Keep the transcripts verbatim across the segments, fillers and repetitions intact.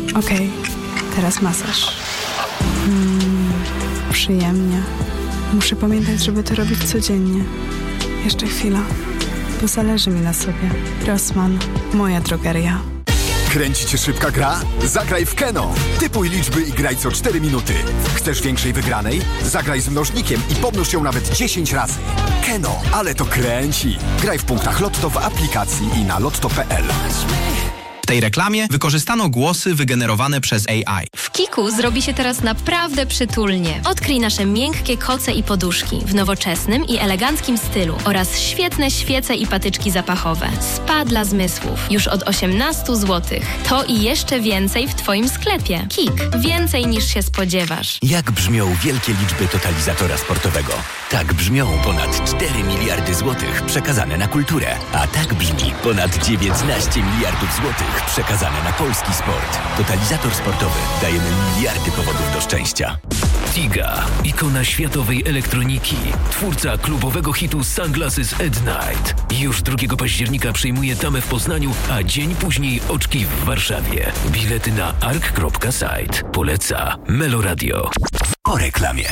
Okej, teraz masaż. Mm, przyjemnie. Muszę pamiętać, żeby to robić codziennie. Jeszcze chwila, bo zależy mi na sobie. Rossmann, moja drogeria. Kręci cię szybka gra? Zagraj w Keno. Typuj liczby i graj co cztery minuty. Chcesz większej wygranej? Zagraj z mnożnikiem i pomnóż ją nawet dziesięć razy. Keno, ale to kręci. Graj w punktach Lotto w aplikacji i na lotto kropka p l. W tej reklamie wykorzystano głosy wygenerowane przez A I. W Kiku zrobi się teraz naprawdę przytulnie. Odkryj nasze miękkie koce i poduszki w nowoczesnym i eleganckim stylu oraz świetne świece i patyczki zapachowe. Spa dla zmysłów już od osiemnaście złotych. To i jeszcze więcej w Twoim sklepie. Kik. Więcej niż się spodziewasz. Jak brzmią wielkie liczby totalizatora sportowego? Tak brzmią ponad cztery miliardy złotych przekazane na kulturę. A tak brzmi ponad dziewiętnaście miliardów złotych przekazane na polski sport. Totalizator sportowy. Dajemy miliardy powodów do szczęścia. Tiga, ikona światowej elektroniki, twórca klubowego hitu Sunglasses at Night. Już drugiego października przyjmuje tamę w Poznaniu, a dzień później oczki w Warszawie. Bilety na ark kropka site. Poleca Meloradio. Po reklamie.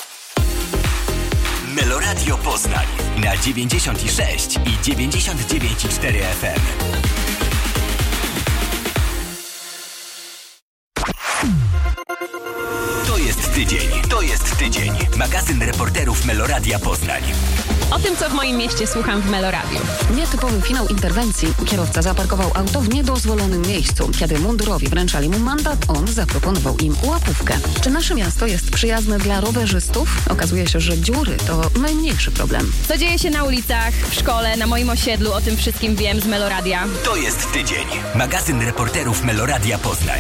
Meloradio Poznań na dziewięćdziesiąt sześć i dziewięćdziesiąt dziewięć i cztery F M. To jest tydzień, to jest tydzień. Magazyn reporterów Meloradia Poznań. O tym, co w moim mieście słucham w Meloradiu. Nietypowy finał interwencji. Kierowca zaparkował auto w niedozwolonym miejscu. Kiedy mundurowi wręczali mu mandat, on zaproponował im łapówkę. Czy nasze miasto jest przyjazne dla rowerzystów? Okazuje się, że dziury to najmniejszy problem. Co dzieje się na ulicach, w szkole, na moim osiedlu, o tym wszystkim wiem z Meloradia. To jest tydzień. Magazyn reporterów Meloradia Poznań.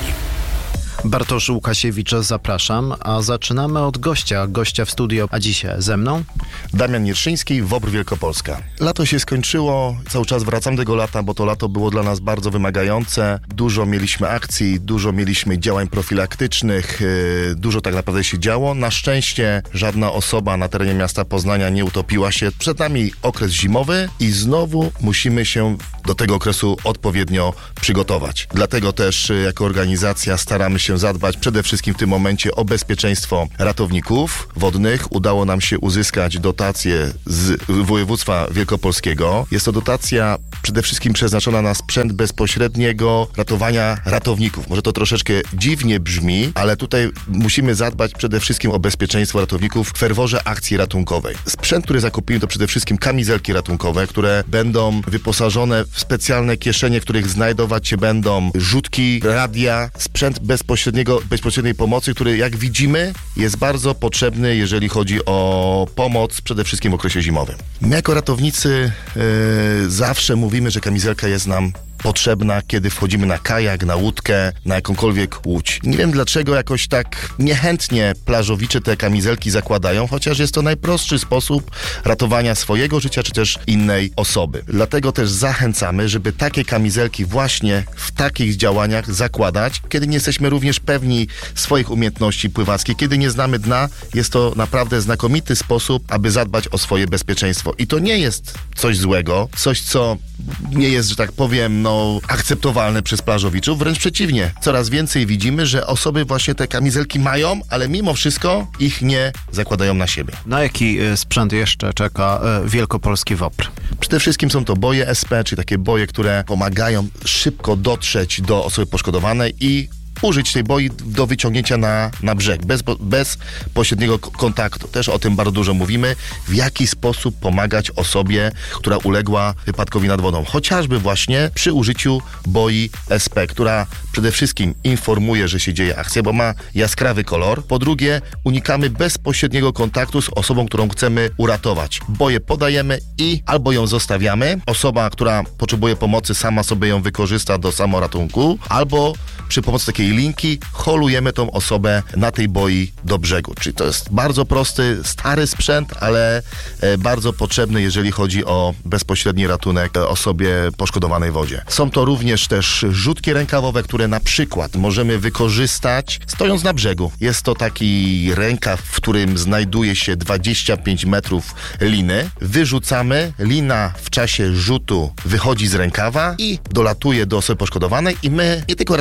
Bartosz Łukasiewicz, zapraszam, a zaczynamy od gościa, gościa w studio, a dzisiaj ze mną Damian Nierszyński, WOPR Wielkopolska. Lato się skończyło, cały czas wracam do tego lata, bo to lato było dla nas bardzo wymagające. Dużo mieliśmy akcji, dużo mieliśmy działań profilaktycznych, yy, dużo tak naprawdę się działo. Na szczęście żadna osoba na terenie miasta Poznania nie utopiła się. Przed nami okres zimowy i znowu musimy się do tego okresu odpowiednio przygotować. Dlatego też yy, jako organizacja staramy się zadbać przede wszystkim w tym momencie o bezpieczeństwo ratowników wodnych. Udało nam się uzyskać dotację z województwa wielkopolskiego. Jest to dotacja przede wszystkim przeznaczona na sprzęt bezpośredniego ratowania ratowników. Może to troszeczkę dziwnie brzmi, ale tutaj musimy zadbać przede wszystkim o bezpieczeństwo ratowników w ferworze akcji ratunkowej. Sprzęt, który zakupimy, to przede wszystkim kamizelki ratunkowe, które będą wyposażone w specjalne kieszenie, w których znajdować się będą rzutki, radia, sprzęt bezpośredniego bezpośredniej pomocy, który jak widzimy jest bardzo potrzebny, jeżeli chodzi o pomoc przede wszystkim w okresie zimowym. My jako ratownicy yy, zawsze mówimy, że kamizelka jest nam potrzebna, kiedy wchodzimy na kajak, na łódkę, na jakąkolwiek łódź. Nie wiem dlaczego jakoś tak niechętnie plażowicze te kamizelki zakładają, chociaż jest to najprostszy sposób ratowania swojego życia, czy też innej osoby. Dlatego też zachęcamy, żeby takie kamizelki właśnie w takich działaniach zakładać, kiedy nie jesteśmy również pewni swoich umiejętności pływackich, kiedy nie znamy dna, jest to naprawdę znakomity sposób, aby zadbać o swoje bezpieczeństwo. I to nie jest coś złego, coś co nie jest, że tak powiem, no, akceptowalne przez plażowiczów. Wręcz przeciwnie. Coraz więcej widzimy, że osoby właśnie te kamizelki mają, ale mimo wszystko ich nie zakładają na siebie. Na jaki y, sprzęt jeszcze czeka y, wielkopolski WOPR? Przede wszystkim są to boje S P, czyli takie boje, które pomagają szybko dotrzeć do osoby poszkodowanej i użyć tej boi do wyciągnięcia na, na brzeg, bez, bez pośredniego kontaktu. Też o tym bardzo dużo mówimy, w jaki sposób pomagać osobie, która uległa wypadkowi nad wodą. Chociażby właśnie przy użyciu boi S P, która przede wszystkim informuje, że się dzieje akcja, bo ma jaskrawy kolor. Po drugie, unikamy bezpośredniego kontaktu z osobą, którą chcemy uratować. Boję podajemy i albo ją zostawiamy. Osoba, która potrzebuje pomocy, sama sobie ją wykorzysta do samoratunku, albo przy pomocy takiej linki holujemy tą osobę na tej boi do brzegu. Czyli to jest bardzo prosty, stary sprzęt, ale bardzo potrzebny, jeżeli chodzi o bezpośredni ratunek osobie poszkodowanej w wodzie. Są to również też rzutki rękawowe, które na przykład możemy wykorzystać stojąc na brzegu. Jest to taki rękaw, w którym znajduje się dwadzieścia pięć metrów liny. Wyrzucamy, lina w czasie rzutu wychodzi z rękawa i dolatuje do osoby poszkodowanej i my, nie tylko ratownicy,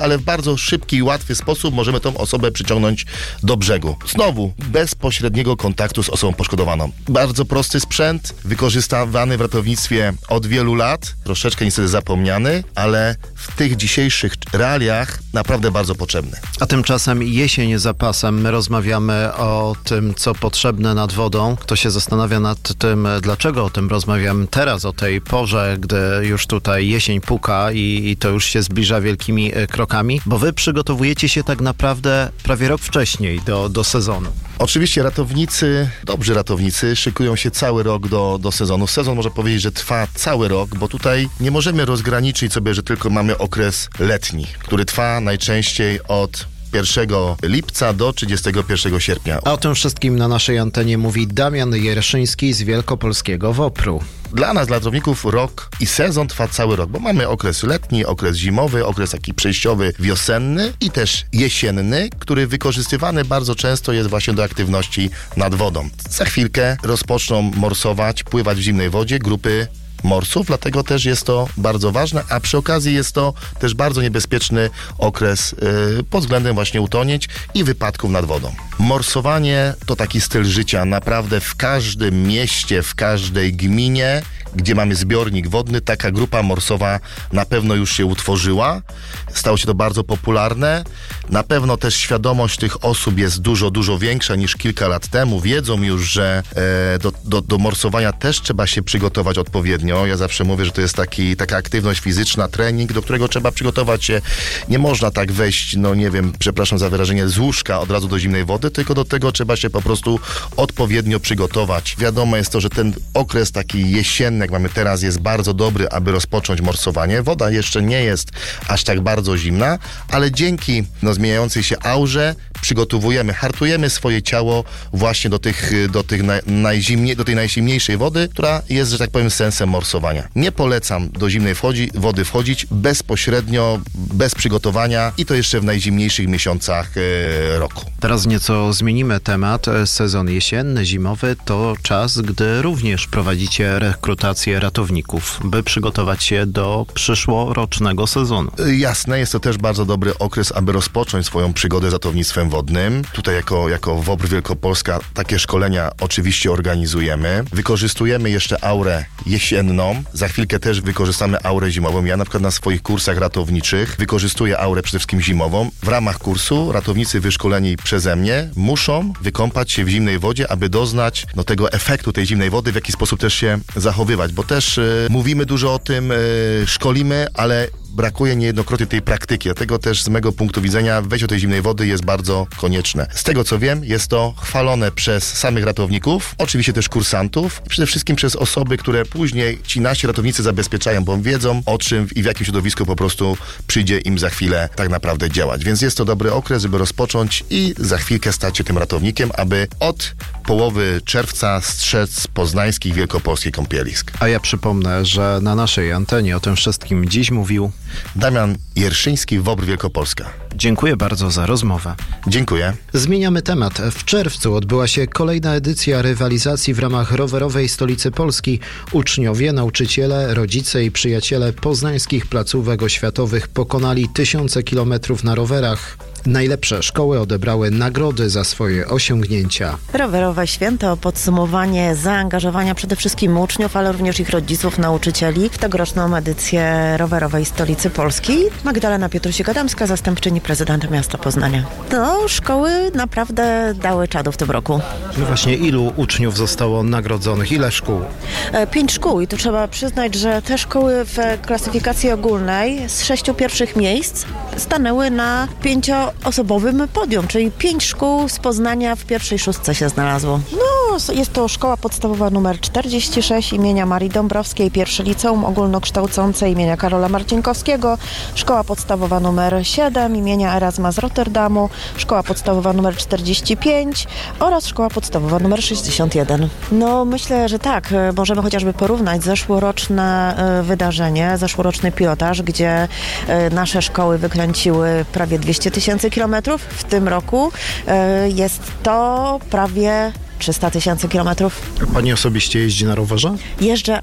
wody, ale w bardzo szybki i łatwy sposób możemy tą osobę przyciągnąć do brzegu. Znowu, bez pośredniego kontaktu z osobą poszkodowaną. Bardzo prosty sprzęt, wykorzystywany w ratownictwie od wielu lat, troszeczkę niestety zapomniany, ale w tych dzisiejszych realiach naprawdę bardzo potrzebny. A tymczasem jesień za pasem. My rozmawiamy o tym, co potrzebne nad wodą. Kto się zastanawia nad tym, dlaczego o tym rozmawiamy teraz, o tej porze, gdy już tutaj jesień puka i, i to już się zbliża wielkimi krokami, bo wy przygotowujecie się tak naprawdę prawie rok wcześniej do, do sezonu. Oczywiście ratownicy, dobrzy ratownicy szykują się cały rok do, do sezonu. Sezon można powiedzieć, że trwa cały rok, bo tutaj nie możemy rozgraniczyć sobie, że tylko mamy okres letni, który trwa najczęściej od pierwszego lipca do trzydziestego pierwszego sierpnia. A o tym wszystkim na naszej antenie mówi Damian Jerszyński z Wielkopolskiego WOPR-u. Dla nas, dla ratowników, rok i sezon trwa cały rok, bo mamy okres letni, okres zimowy, okres taki przejściowy, wiosenny i też jesienny, który wykorzystywany bardzo często jest właśnie do aktywności nad wodą. Za chwilkę rozpoczną morsować, pływać w zimnej wodzie grupy morsów, dlatego też jest to bardzo ważne, a przy okazji jest to też bardzo niebezpieczny okres yy, pod względem właśnie utonięć i wypadków nad wodą. Morsowanie to taki styl życia. Naprawdę w każdym mieście, w każdej gminie, gdzie mamy zbiornik wodny, taka grupa morsowa na pewno już się utworzyła. Stało się to bardzo popularne. Na pewno też świadomość tych osób jest dużo, dużo większa niż kilka lat temu. Wiedzą już, że e, do, do, do morsowania też trzeba się przygotować odpowiednio. Ja zawsze mówię, że to jest taki, taka aktywność fizyczna, trening, do którego trzeba przygotować się. Nie można tak wejść, no nie wiem, przepraszam za wyrażenie, z łóżka od razu do zimnej wody, tylko do tego trzeba się po prostu odpowiednio przygotować. Wiadomo jest to, że ten okres taki jesienny, jak mamy teraz, jest bardzo dobry, aby rozpocząć morsowanie. Woda jeszcze nie jest aż tak bardzo zimna, ale dzięki no, zmieniającej się aurze przygotowujemy, hartujemy swoje ciało właśnie do, tych, do, tych na, najzimnie, do tej najzimniejszej wody, która jest, że tak powiem, sensem morsowania. Nie polecam do zimnej wchodzi, wody wchodzić bezpośrednio, bez przygotowania i to jeszcze w najzimniejszych miesiącach e, roku. Teraz nieco zmienimy temat. Sezon jesienny, zimowy to czas, gdy również prowadzicie rekrutację ratowników, by przygotować się do przyszłorocznego sezonu. Jasne, jest to też bardzo dobry okres, aby rozpocząć swoją przygodę z ratownictwem wodnym. Tutaj jako, jako WOPR Wielkopolska takie szkolenia oczywiście organizujemy. Wykorzystujemy jeszcze aurę jesienną. Za chwilkę też wykorzystamy aurę zimową. Ja na przykład na swoich kursach ratowniczych wykorzystuję aurę przede wszystkim zimową. W ramach kursu ratownicy wyszkoleni przeze mnie muszą wykąpać się w zimnej wodzie, aby doznać no, tego efektu tej zimnej wody, w jaki sposób też się zachowywać, bo też y, mówimy dużo o tym, y, szkolimy, ale brakuje niejednokrotnie tej praktyki, dlatego też z mego punktu widzenia wejście do tej zimnej wody jest bardzo konieczne. Z tego co wiem, jest to chwalone przez samych ratowników, oczywiście też kursantów i przede wszystkim przez osoby, które później ci nasi ratownicy zabezpieczają, bo wiedzą o czym i w jakim środowisku po prostu przyjdzie im za chwilę tak naprawdę działać. Więc jest to dobry okres, żeby rozpocząć i za chwilkę stać się tym ratownikiem, aby od połowy czerwca strzec poznańskich, wielkopolskich kąpielisk. A ja przypomnę, że na naszej antenie o tym wszystkim dziś mówił Damian Jerszyński, WOPR Wielkopolska. Dziękuję bardzo za rozmowę. Dziękuję. Zmieniamy temat. W czerwcu odbyła się kolejna edycja rywalizacji w ramach rowerowej stolicy Polski. Uczniowie, nauczyciele, rodzice i przyjaciele poznańskich placówek oświatowych pokonali tysiące kilometrów na rowerach. Najlepsze szkoły odebrały nagrody za swoje osiągnięcia. Rowerowe święto, podsumowanie zaangażowania przede wszystkim uczniów, ale również ich rodziców, nauczycieli w tegoroczną edycję rowerowej stolicy Polski. Magdalena Piotrusiak-Adamska, zastępczyni prezydenta miasta Poznania. No, szkoły naprawdę dały czadu w tym roku. No właśnie, ilu uczniów zostało nagrodzonych? Ile szkół? E, pięć szkół i tu trzeba przyznać, że te szkoły w klasyfikacji ogólnej z sześciu pierwszych miejsc stanęły na pięcioosobowym podium, czyli pięć szkół z Poznania w pierwszej szóstce się znalazło. No, jest to szkoła podstawowa numer czterdzieści sześć imienia Marii Dąbrowskiej, pierwsze liceum ogólnokształcące imienia Karola Marcinkowskiego, szkoła podstawowa numer siedem imienia Erasma z Rotterdamu, szkoła podstawowa numer czterdzieści pięć oraz szkoła podstawowa numer sześćdziesiąt jeden. No, myślę, że tak, możemy chociażby porównać zeszłoroczne wydarzenie, zeszłoroczny pilotaż, gdzie nasze szkoły wykręciły prawie dwieście tysięcy kilometrów. W tym roku jest to prawie trzysta tysięcy kilometrów. Pani osobiście jeździ na rowerze? Jeżdżę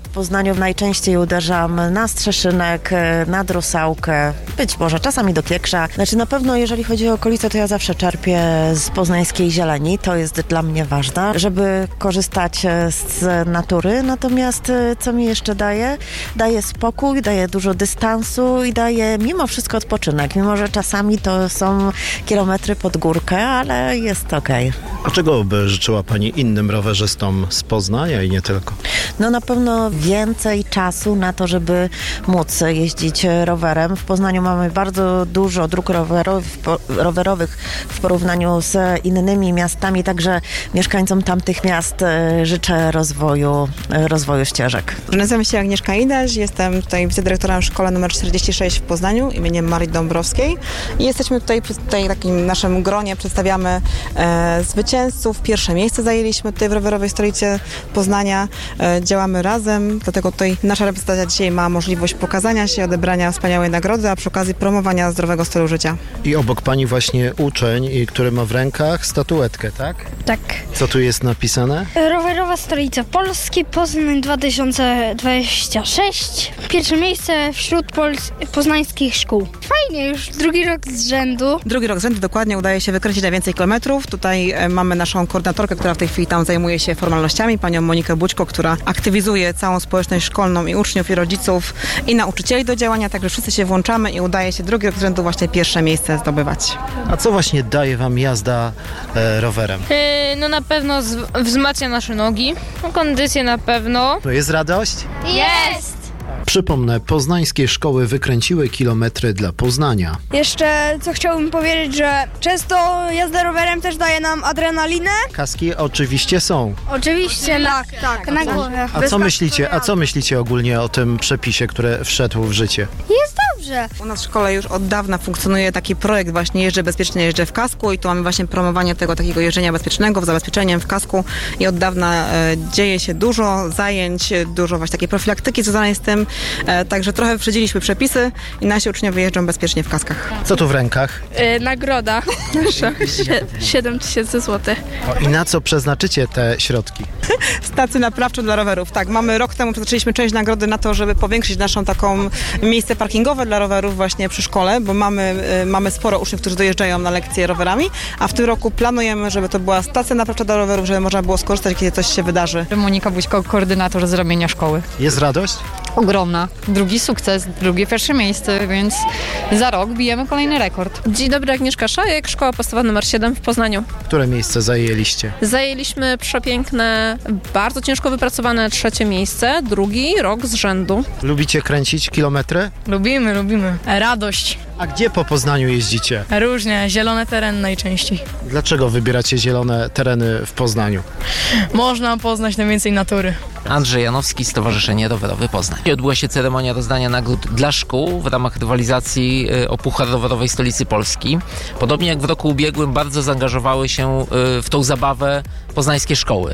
w Poznaniu najczęściej uderzam na Strzeszynek, na Drosałkę, być może czasami do Kiekrza. Znaczy na pewno jeżeli chodzi o okolice, to ja zawsze czerpię z poznańskiej zieleni. To jest dla mnie ważne, żeby korzystać z natury. Natomiast co mi jeszcze daje? Daje spokój, daje dużo dystansu i daje mimo wszystko odpoczynek. Mimo że czasami to są kilometry pod górkę, ale jest okej. A czego by życzyła Pani innym rowerzystom z Poznania i nie tylko? No na pewno więcej czasu na to, żeby móc jeździć rowerem. W Poznaniu mamy bardzo dużo dróg rowerowych, rowerowych w porównaniu z innymi miastami, także mieszkańcom tamtych miast życzę rozwoju, rozwoju ścieżek. Nazywam się Agnieszka Idaś, jestem tutaj wicedyrektorem szkoły numer czterdzieści sześć w Poznaniu imieniem Marii Dąbrowskiej i jesteśmy tutaj przy tutaj takim naszym gronie, przedstawiamy e, zwycięzców. Pierwsze miejsce zajęliśmy tutaj w rowerowej stolicy Poznania. E, działamy razem, dlatego tutaj nasza reprezentacja dzisiaj ma możliwość pokazania się, odebrania wspaniałej nagrody, a przy okazji promowania zdrowego stylu życia. I obok Pani właśnie uczeń, który ma w rękach statuetkę, tak? Tak. Co tu jest napisane? Rowerowa stolica Polski, Poznań dwa tysiące dwadzieścia sześć. Pierwsze miejsce wśród pols- poznańskich szkół. Fajnie, już drugi rok z rzędu. Drugi rok z rzędu dokładnie udaje się wykręcić najwięcej kilometrów. Tutaj e, mamy naszą koordynatorkę, która w tej chwili tam zajmuje się formalnościami, panią Monikę Bućko, która aktywizuje całą społeczność szkolną i uczniów, i rodziców, i nauczycieli do działania, także wszyscy się włączamy i udaje się drugi rok z rzędu właśnie pierwsze miejsce zdobywać. A co właśnie daje Wam jazda e, rowerem? Yy, no na pewno z- wzmacnia nasze nogi, no, kondycję na pewno. To jest radość? Jest! Przypomnę, poznańskie szkoły wykręciły kilometry dla Poznania. Jeszcze co chciałbym powiedzieć, że często jazda rowerem też daje nam adrenalinę. Kaski oczywiście są. Oczywiście, tak, tak, na głowę. A co myślicie, a co myślicie ogólnie o tym przepisie, który wszedł w życie? Jest dobrze. U nas w szkole już od dawna funkcjonuje taki projekt właśnie Jeżdżę bezpiecznie, jeżdżę w kasku i tu mamy właśnie promowanie tego takiego jeżdżenia bezpiecznego, z zabezpieczeniem w kasku i od dawna e, dzieje się dużo zajęć, dużo właśnie takiej profilaktyki związanej z tym, e, także trochę wyprzedziliśmy przepisy i nasi uczniowie jeżdżą bezpiecznie w kaskach. Co tu w rękach? Yy, nagroda nasza, siedem tysięcy złotych. O, i na co przeznaczycie te środki? Stacje naprawcze dla rowerów. Tak, mamy rok temu przeznaczyliśmy część nagrody na to, żeby powiększyć naszą taką miejsce parkingowe dla rowerów właśnie przy szkole, bo mamy, y, mamy sporo uczniów, którzy dojeżdżają na lekcje rowerami, a w tym roku planujemy, żeby to była stacja naprawcza dla rowerów, żeby można było skorzystać, kiedy coś się wydarzy. Monika Bućko, koordynator z ramienia szkoły. Jest radość? Ogromna. Drugi sukces, drugie pierwsze miejsce, więc za rok bijemy kolejny rekord. Dzień dobry, Agnieszka Szajek, szkoła podstawowa numer siedem w Poznaniu. Które miejsce zajęliście? Zajęliśmy przepiękne, bardzo ciężko wypracowane trzecie miejsce, drugi rok z rzędu. Lubicie kręcić kilometry? Lubimy, lubimy. Radość. A gdzie po Poznaniu jeździcie? Różnie, zielone tereny najczęściej. Dlaczego wybieracie zielone tereny w Poznaniu? Można poznać najwięcej natury. Andrzej Janowski, Stowarzyszenie Rowerowy Poznań. Odbyła się ceremonia rozdania nagród dla szkół w ramach rywalizacji o Puchar Rowerowej Stolicy Polski. Podobnie jak w roku ubiegłym bardzo zaangażowały się w tą zabawę poznańskie szkoły.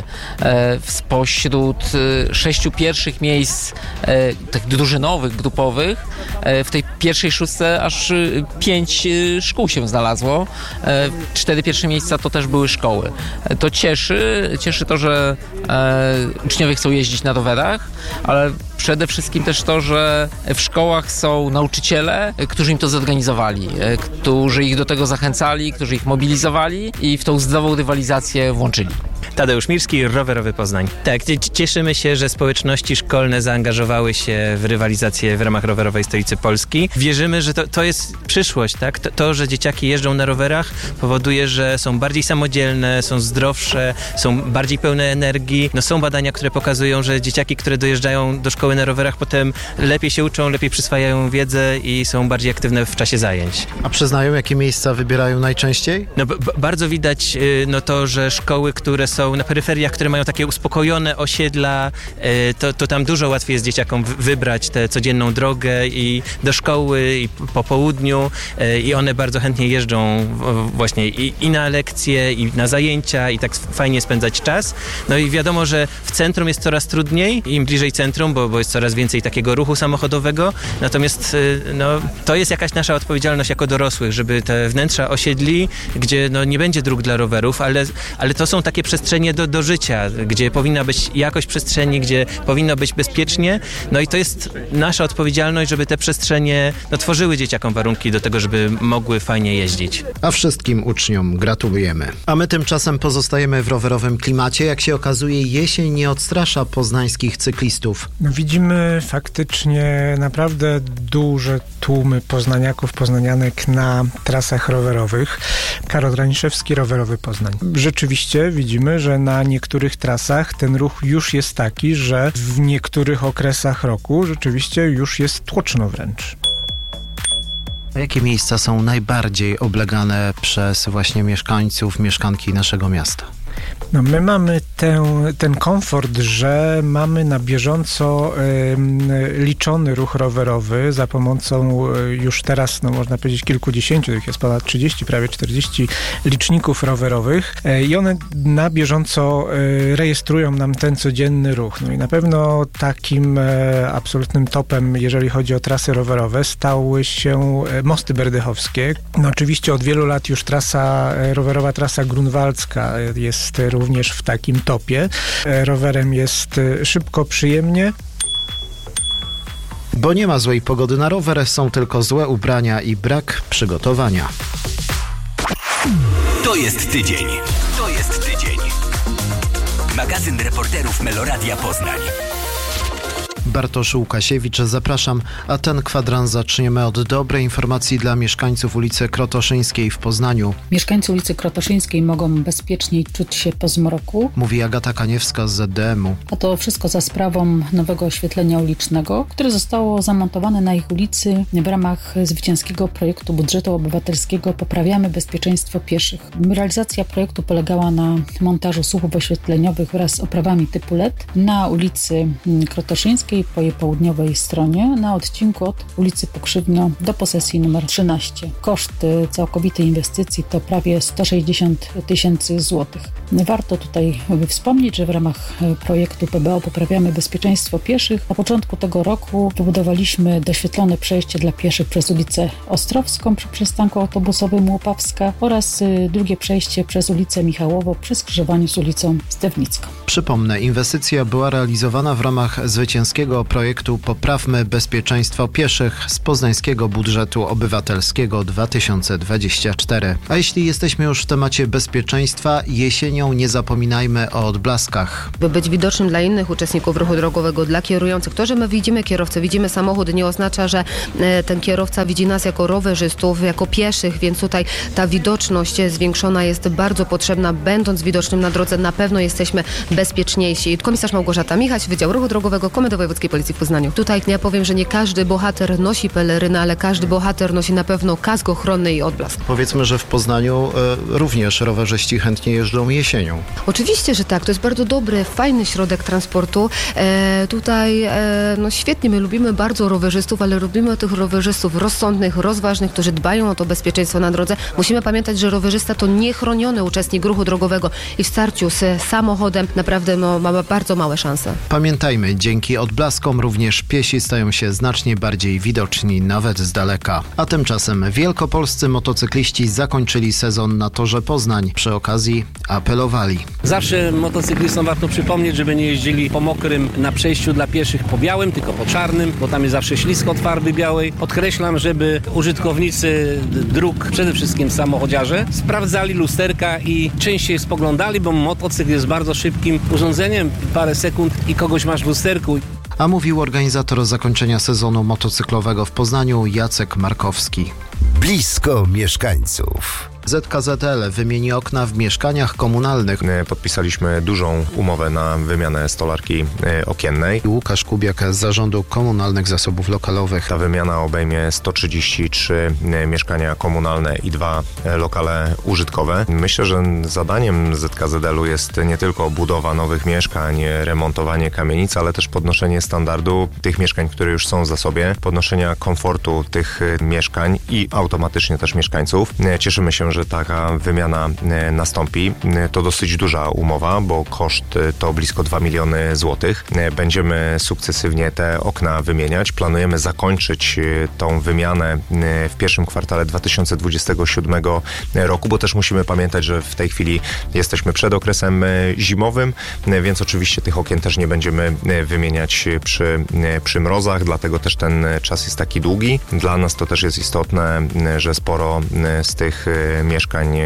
Spośród sześciu pierwszych miejsc tych drużynowych, grupowych, w tej pierwszej szóstce aż pięć szkół się znalazło. Cztery pierwsze miejsca to też były szkoły. To cieszy, cieszy to, że uczniowie chcą jeździć na rowerach, ale przede wszystkim też to, że w szkołach są nauczyciele, którzy im to zorganizowali, którzy ich do tego zachęcali, którzy ich mobilizowali i w tą zdrową rywalizację włączyli. Tadeusz Mirski, Rowerowy Poznań. Tak, cieszymy się, że społeczności szkolne zaangażowały się w rywalizację w ramach Rowerowej Stolicy Polski. Wierzymy, że to, to jest przyszłość, tak? To, to, że dzieciaki jeżdżą na rowerach, powoduje, że są bardziej samodzielne, są zdrowsze, są bardziej pełne energii. No, są badania, które pokazują, że dzieciaki, które dojeżdżają do szkoły na rowerach, potem lepiej się uczą, lepiej przyswajają wiedzę i są bardziej aktywne w czasie zajęć. A przyznają, jakie miejsca wybierają najczęściej? No, b- bardzo widać no, to, że szkoły, które są na peryferiach, które mają takie uspokojone osiedla, to, to tam dużo łatwiej jest dzieciakom wybrać tę codzienną drogę i do szkoły i po południu i one bardzo chętnie jeżdżą właśnie i, i na lekcje, i na zajęcia i tak fajnie spędzać czas. No i wiadomo, że w centrum jest coraz trudniej, im bliżej centrum, bo, bo jest coraz więcej takiego ruchu samochodowego, natomiast no, to jest jakaś nasza odpowiedzialność jako dorosłych, żeby te wnętrza osiedli, gdzie no, nie będzie dróg dla rowerów, ale, ale to są takie przestrzenie, przestrzenie do, do życia, gdzie powinna być jakość przestrzeni, gdzie powinno być bezpiecznie. No i to jest nasza odpowiedzialność, żeby te przestrzenie no, tworzyły dzieciakom warunki do tego, żeby mogły fajnie jeździć. A wszystkim uczniom gratulujemy. A my tymczasem pozostajemy w rowerowym klimacie. Jak się okazuje, jesień nie odstrasza poznańskich cyklistów. No, widzimy faktycznie naprawdę duże tłumy poznaniaków, poznanianek na trasach rowerowych. Karol Raniszewski, Rowerowy Poznań. Rzeczywiście widzimy, że na niektórych trasach ten ruch już jest taki, że w niektórych okresach roku rzeczywiście już jest tłoczno wręcz. Jakie miejsca są najbardziej oblegane przez właśnie mieszkańców, mieszkanki naszego miasta? No my mamy ten, ten komfort, że mamy na bieżąco y, liczony ruch rowerowy za pomocą y, już teraz, no można powiedzieć, kilkudziesięciu, tych jest ponad trzydzieści, prawie czterdzieści liczników rowerowych y, i one na bieżąco y, rejestrują nam ten codzienny ruch. No i na pewno takim y, absolutnym topem, jeżeli chodzi o trasy rowerowe, stały się y, mosty berdechowskie. No oczywiście od wielu lat już trasa, y, rowerowa trasa grunwaldzka y, jest również w takim topie. Rowerem jest szybko, przyjemnie. Bo nie ma złej pogody na rower, są tylko złe ubrania i brak przygotowania. To jest tydzień. To jest tydzień. Magazyn reporterów Meloradia Poznań. Bartosz Łukasiewicz, zapraszam, a ten kwadrans zaczniemy od dobrej informacji dla mieszkańców ulicy Krotoszyńskiej w Poznaniu. Mieszkańcy ulicy Krotoszyńskiej mogą bezpieczniej czuć się po zmroku. Mówi Agata Kaniewska z Z D M-u. A to wszystko za sprawą nowego oświetlenia ulicznego, które zostało zamontowane na ich ulicy w ramach zwycięskiego projektu budżetu obywatelskiego Poprawiamy bezpieczeństwo pieszych. Realizacja projektu polegała na montażu słupów oświetleniowych wraz z oprawami typu L E D na ulicy Krotoszyńskiej po jej południowej stronie na odcinku od ulicy Pokrzywno do posesji numer trzynaście. Koszt całkowitej inwestycji to prawie sto sześćdziesiąt tysięcy złotych. Warto tutaj wspomnieć, że w ramach projektu P B O Poprawiamy bezpieczeństwo pieszych na początku tego roku wybudowaliśmy doświetlone przejście dla pieszych przez ulicę Ostrowską przy przystanku autobusowym Łopawska oraz drugie przejście przez ulicę Michałowo przy skrzyżowaniu z ulicą Stewnicką. Przypomnę, inwestycja była realizowana w ramach zwycięskiego projektu Poprawmy bezpieczeństwo pieszych z poznańskiego budżetu obywatelskiego dwa tysiące dwudziestego czwartego. A jeśli jesteśmy już w temacie bezpieczeństwa, jesienią nie zapominajmy o odblaskach. By być widocznym dla innych uczestników ruchu drogowego, dla kierujących, to, że my widzimy kierowcę, widzimy samochód, nie oznacza, że ten kierowca widzi nas jako rowerzystów, jako pieszych, więc tutaj ta widoczność zwiększona jest bardzo potrzebna. Będąc widocznym na drodze, na pewno jesteśmy bezpieczniejsi. Komisarz Małgorzata Michaś, Wydział Ruchu Drogowego, Komendy Wojewódzkiej Policji w Poznaniu. Tutaj ja powiem, że nie każdy bohater nosi pelerynę, ale każdy bohater nosi na pewno kask ochronny i odblask. Powiedzmy, że w Poznaniu e, również rowerzyści chętnie jeżdżą jesienią. Oczywiście, że tak. To jest bardzo dobry, fajny środek transportu. E, tutaj e, no świetnie, my lubimy bardzo rowerzystów, ale lubimy tych rowerzystów rozsądnych, rozważnych, którzy dbają o to bezpieczeństwo na drodze. Musimy pamiętać, że rowerzysta to niechroniony uczestnik ruchu drogowego i w starciu z samochodem naprawdę no, ma bardzo małe szanse. Pamiętajmy, dzięki odblaskom również piesi stają się znacznie bardziej widoczni, nawet z daleka. A tymczasem wielkopolscy motocykliści zakończyli sezon na torze Poznań. Przy okazji apelowali. Zawsze motocyklistom warto przypomnieć, żeby nie jeździli po mokrym na przejściu dla pieszych po białym, tylko po czarnym, bo tam jest zawsze ślisko od farby białej. Podkreślam, żeby użytkownicy dróg, przede wszystkim samochodziarze, sprawdzali lusterka i częściej spoglądali, bo motocykl jest bardzo szybkim urządzeniem. Parę sekund i kogoś masz w lusterku. A mówił organizator zakończenia sezonu motocyklowego w Poznaniu Jacek Markowski. Blisko mieszkańców. Z K Z L wymieni okna w mieszkaniach komunalnych. Podpisaliśmy dużą umowę na wymianę stolarki okiennej. Łukasz Kubiak z Zarządu Komunalnych Zasobów Lokalowych. Ta wymiana obejmie sto trzydzieści trzy mieszkania komunalne i dwa lokale użytkowe. Myślę, że zadaniem Z K Z L-u jest nie tylko budowa nowych mieszkań, remontowanie kamienic, ale też podnoszenie standardu tych mieszkań, które już są w zasobie, podnoszenia komfortu tych mieszkań i automatycznie też mieszkańców. Cieszymy się, że taka wymiana nastąpi. To dosyć duża umowa, bo koszt to blisko dwa miliony złotych. Będziemy sukcesywnie te okna wymieniać. Planujemy zakończyć tą wymianę w pierwszym kwartale dwa tysiące dwudziestego siódmego roku, bo też musimy pamiętać, że w tej chwili jesteśmy przed okresem zimowym, więc oczywiście tych okien też nie będziemy wymieniać przy, przy mrozach, dlatego też ten czas jest taki długi. Dla nas to też jest istotne, że sporo z tych mieszkań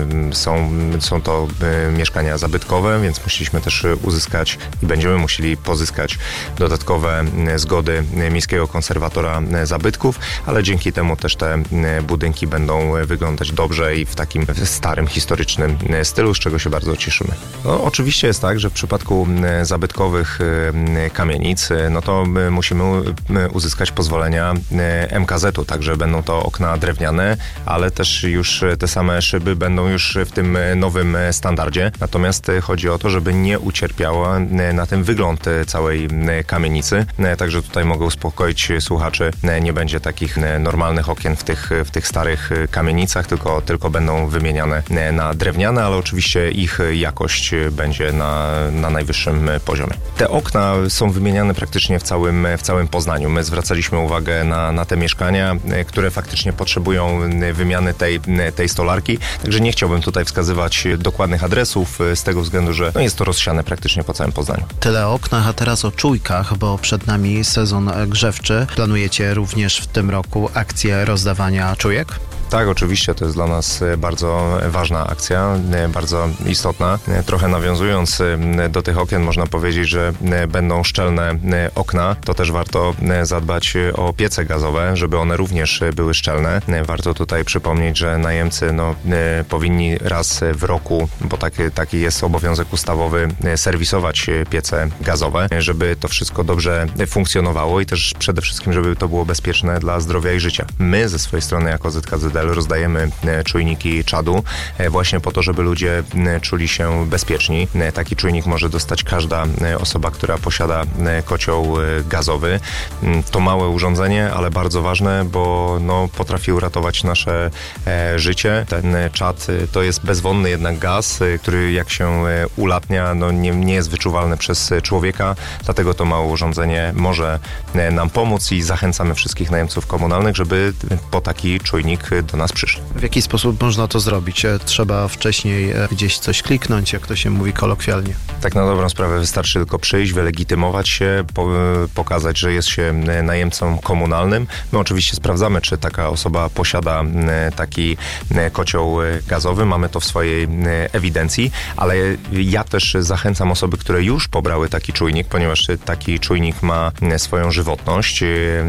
są, są to mieszkania zabytkowe, więc musieliśmy też uzyskać i będziemy musieli pozyskać dodatkowe zgody Miejskiego Konserwatora Zabytków, ale dzięki temu też te budynki będą wyglądać dobrze i w takim starym, historycznym stylu, z czego się bardzo cieszymy. No, oczywiście jest tak, że w przypadku zabytkowych kamienic, no to musimy uzyskać pozwolenia M K Z u, także będą to okna drewniane, ale też już te same szyby będą już w tym nowym standardzie. Natomiast chodzi o to, żeby nie ucierpiała na tym wygląd całej kamienicy. Także tutaj mogę uspokoić słuchaczy, nie będzie takich normalnych okien w tych, w tych starych kamienicach, tylko, tylko będą wymieniane na drewniane, ale oczywiście ich jakość będzie na, na najwyższym poziomie. Te okna są wymieniane praktycznie w całym, w całym Poznaniu. My zwracaliśmy uwagę na, na te mieszkania, które faktycznie potrzebują wymiany tej, tej stolarki, także nie chciałbym tutaj wskazywać dokładnych adresów z tego względu, że no jest to rozsiane praktycznie po całym Poznaniu. Tyle o oknach, a teraz o czujkach, bo przed nami sezon grzewczy. Planujecie również w tym roku akcję rozdawania czujek? Tak, oczywiście, to jest dla nas bardzo ważna akcja, bardzo istotna. Trochę nawiązując do tych okien, można powiedzieć, że będą szczelne okna. To też warto zadbać o piece gazowe, żeby one również były szczelne. Warto tutaj przypomnieć, że najemcy no, powinni raz w roku, bo taki, taki jest obowiązek ustawowy, serwisować piece gazowe, żeby to wszystko dobrze funkcjonowało i też przede wszystkim, żeby to było bezpieczne dla zdrowia i życia. My ze swojej strony jako Z K Z D L rozdajemy czujniki czadu właśnie po to, żeby ludzie czuli się bezpieczni. Taki czujnik może dostać każda osoba, która posiada kocioł gazowy. To małe urządzenie, ale bardzo ważne, bo no, potrafi uratować nasze życie. Ten czad to jest bezwonny jednak gaz, który jak się ulatnia, no, nie, nie jest wyczuwalny przez człowieka, dlatego to małe urządzenie może nam pomóc i zachęcamy wszystkich najemców komunalnych, żeby po taki czujnik do nas przyszli. W jaki sposób można to zrobić? Trzeba wcześniej gdzieś coś kliknąć, jak to się mówi kolokwialnie. Tak na dobrą sprawę wystarczy tylko przyjść, wylegitymować się, po, pokazać, że jest się najemcą komunalnym. My oczywiście sprawdzamy, czy taka osoba posiada taki kocioł gazowy. Mamy to w swojej ewidencji, ale ja też zachęcam osoby, które już pobrały taki czujnik, ponieważ taki czujnik ma swoją żywotność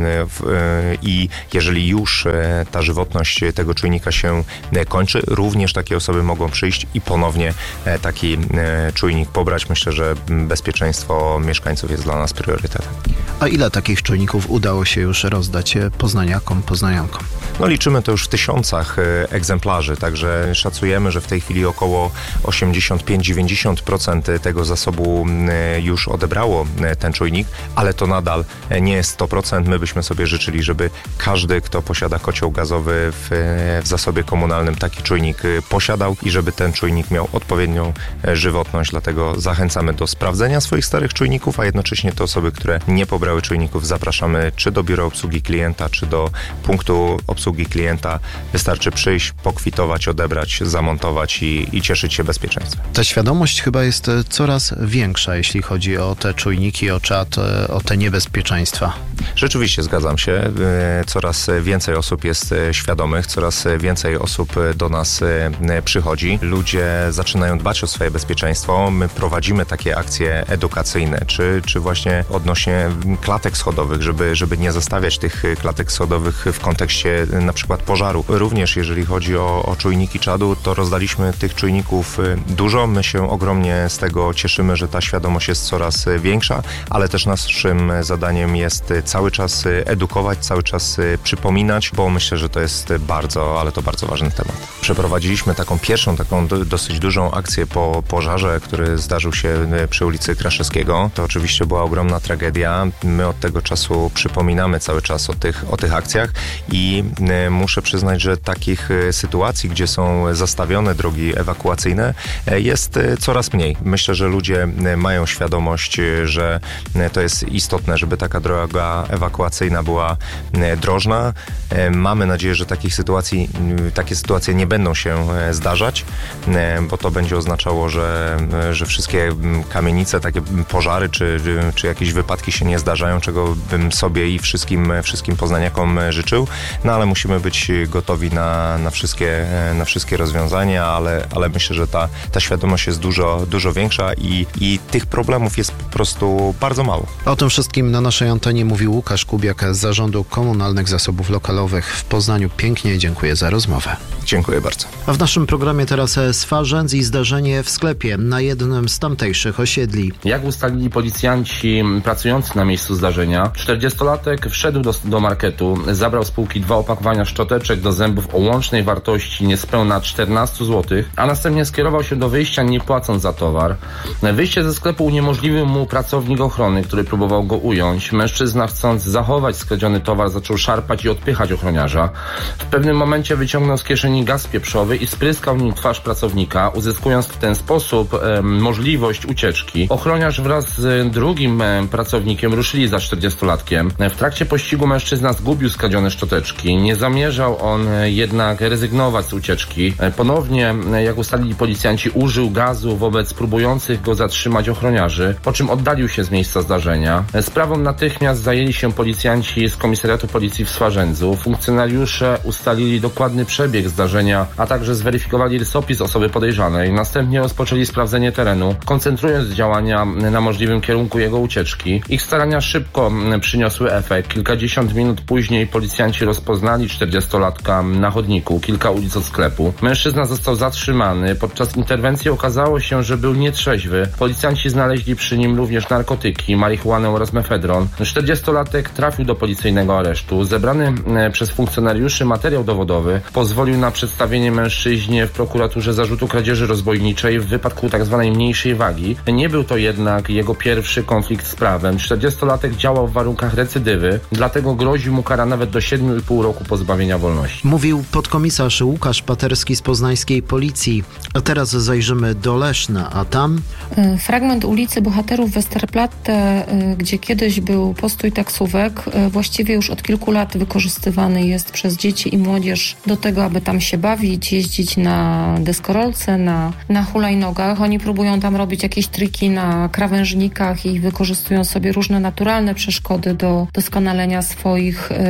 i jeżeli już ta żywotność tego czujnika się kończy, również takie osoby mogą przyjść i ponownie taki czujnik pobrać. Myślę, że bezpieczeństwo mieszkańców jest dla nas priorytetem. A ile takich czujników udało się już rozdać poznaniakom, poznaniankom? No liczymy to już w tysiącach egzemplarzy, także szacujemy, że w tej chwili około osiemdziesiąt pięć do dziewięćdziesięciu procent tego zasobu już odebrało ten czujnik, ale to nadal nie jest sto procent. My byśmy sobie życzyli, żeby każdy, kto posiada kocioł gazowy w, w zasobie komunalnym, taki czujnik posiadał i żeby ten czujnik miał odpowiednią żywotność, dlatego zachęcamy do sprawdzenia swoich starych czujników, a jednocześnie te osoby, które nie pobrały czujników, zapraszamy czy do biura obsługi klienta, czy do punktu obsługi klienta. Wystarczy przyjść, pokwitować, odebrać, zamontować i, i cieszyć się bezpieczeństwem. Ta świadomość chyba jest coraz większa, jeśli chodzi o te czujniki, o czat, o te niebezpieczeństwa. Rzeczywiście, zgadzam się. Coraz więcej osób jest świadomych, coraz więcej osób do nas przychodzi. Ludzie zaczynają dbać o swoje bezpieczeństwo. My prowadzimy takie akcje edukacyjne, czy, czy właśnie odnośnie klatek schodowych, żeby, żeby nie zostawiać tych klatek schodowych w kontekście na przykład pożaru. Również jeżeli chodzi o, o czujniki czadu, to rozdaliśmy tych czujników dużo. My się ogromnie z tego cieszymy, że ta świadomość jest coraz większa, ale też naszym zadaniem jest cały czas edukować, cały czas przypominać, bo myślę, że to jest bardzo bardzo, ale to bardzo ważny temat. Przeprowadziliśmy taką pierwszą, taką do, dosyć dużą akcję po pożarze, który zdarzył się przy ulicy Kraszewskiego. To oczywiście była ogromna tragedia. My od tego czasu przypominamy cały czas o tych, o tych akcjach i muszę przyznać, że takich sytuacji, gdzie są zastawione drogi ewakuacyjne, jest coraz mniej. Myślę, że ludzie mają świadomość, że to jest istotne, żeby taka droga ewakuacyjna była drożna. Mamy nadzieję, że takich sytuacji, takie sytuacje nie będą się zdarzać, bo to będzie oznaczało, że, że wszystkie kamienice, takie pożary czy, czy jakieś wypadki się nie zdarzają, czego bym sobie i wszystkim, wszystkim poznaniakom życzył. No ale musimy być gotowi na, na, wszystkie, na wszystkie rozwiązania, ale, ale myślę, że ta, ta świadomość jest dużo, dużo większa i, i tych problemów jest po prostu bardzo mało. O tym wszystkim na naszej antenie mówił Łukasz Kubiak z Zarządu Komunalnych Zasobów Lokalowych w Poznaniu. Pięknie dziękuję za rozmowę. Dziękuję bardzo. A w naszym programie teraz Swarzędz i zdarzenie w sklepie na jednym z tamtejszych osiedli. Jak ustalili policjanci pracujący na miejscu zdarzenia, czterdziestolatek wszedł do, do marketu, zabrał z półki dwa opakowania szczoteczek do zębów o łącznej wartości niespełna czternaście złotych, a następnie skierował się do wyjścia, nie płacąc za towar. Wyjście ze sklepu uniemożliwił mu pracownik ochrony, który próbował go ująć. Mężczyzna, chcąc zachować skradziony towar, zaczął szarpać i odpychać ochroniarza. W pewnym momencie wyciągnął z kieszeni gaz pieprzowy i spryskał nim twarz pracownika, uzyskując w ten sposób e, możliwość ucieczki. Ochroniarz wraz z drugim e, pracownikiem ruszyli za czterdziestolatkiem. W trakcie pościgu mężczyzna zgubił skradzione szczoteczki. Nie zamierzał on e, jednak rezygnować z ucieczki. E, ponownie, e, jak ustalili policjanci, użył gazu wobec próbujących go zatrzymać ochroniarzy, po czym oddalił się z miejsca zdarzenia. E, sprawą natychmiast zajęli się policjanci z Komisariatu Policji w Swarzędzu. Funkcjonariusze ustalili dokładny przebieg zdarzenia, a także zweryfikowali rysopis osoby podejrzanej. Następnie rozpoczęli sprawdzenie terenu, koncentrując działania na możliwym kierunku jego ucieczki. Ich starania szybko przyniosły efekt. Kilkadziesiąt minut później policjanci rozpoznali czterdziestolatka na chodniku, kilka ulic od sklepu. Mężczyzna został zatrzymany. Podczas interwencji okazało się, że był nietrzeźwy. Policjanci znaleźli przy nim również narkotyki, marihuanę oraz mefedron. czterdziestolatek trafił do policyjnego aresztu. Zebrany przez funkcjonariuszy materiał dowodowy pozwolił na przedstawienie mężczyźnie w prokuraturze zarzutu kradzieży rozbojniczej w wypadku tzw. mniejszej wagi. Nie był to jednak jego pierwszy konflikt z prawem. czterdziestolatek działał w warunkach recydywy, dlatego grozi mu kara nawet do siedmiu i pół roku pozbawienia wolności. Mówił podkomisarz Łukasz Paterski z poznańskiej policji. A teraz zajrzymy do Leszna, a tam... Fragment ulicy Bohaterów Westerplatte, gdzie kiedyś był postój taksówek, właściwie już od kilku lat wykorzystywany jest przez dzieci i młodzież do tego, aby tam się bawić, jeździć na deskorolce, na, na hulajnogach. Oni próbują tam robić jakieś triki na krawężnikach i wykorzystują sobie różne naturalne przeszkody do doskonalenia swoich y,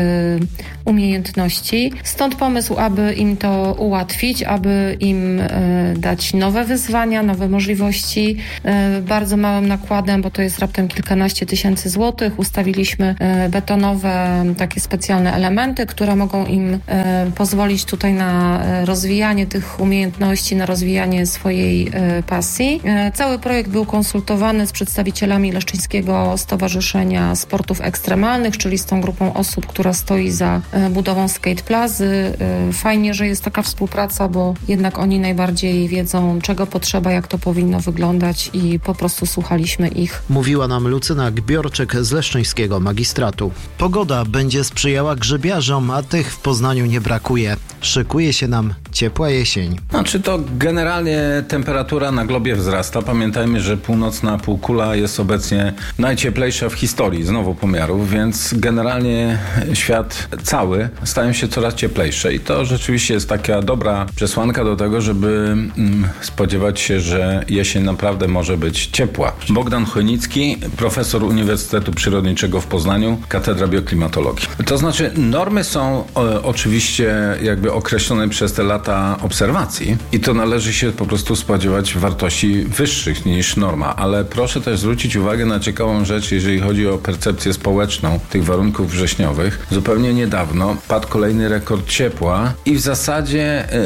umiejętności. Stąd pomysł, aby im to ułatwić, aby im y, dać nowe wyzwania, nowe możliwości. Y, bardzo małym nakładem, bo to jest raptem kilkanaście tysięcy złotych. Ustawiliśmy y, betonowe takie specjalne elementy, które mogą im y, pozwolić tutaj na rozwijanie tych umiejętności, na rozwijanie swojej y, pasji. Y, cały projekt był konsultowany z przedstawicielami Leszczyńskiego Stowarzyszenia Sportów Ekstremalnych, czyli z tą grupą osób, która stoi za y, budową skate plazy. Y, fajnie, że jest taka współpraca, bo jednak oni najbardziej wiedzą, czego potrzeba, jak to powinno wyglądać i po prostu słuchaliśmy ich. Mówiła nam Lucyna Gbiorczyk z Leszczyńskiego Magistratu. Pogoda będzie sprzyjała grzybiarzom, a tych w Poznaniu nie brakuje. Szykuje się nam ciepła jesień. Znaczy to generalnie temperatura na globie wzrasta. Pamiętajmy, że północna półkula jest obecnie najcieplejsza w historii znowu pomiarów, więc generalnie świat cały staje się coraz cieplejszy i to rzeczywiście jest taka dobra przesłanka do tego, żeby mm, spodziewać się, że jesień naprawdę może być ciepła. Bogdan Chojnicki, profesor Uniwersytetu Przyrodniczego w Poznaniu, Katedra Bioklimatologii. To znaczy normy są o, oczywiście jakby określone przez te lata obserwacji i to należy się po prostu spodziewać wartości wyższych niż norma, ale proszę też zwrócić uwagę na ciekawą rzecz, jeżeli chodzi o percepcję społeczną tych warunków wrześniowych. Zupełnie niedawno padł kolejny rekord ciepła i w zasadzie y,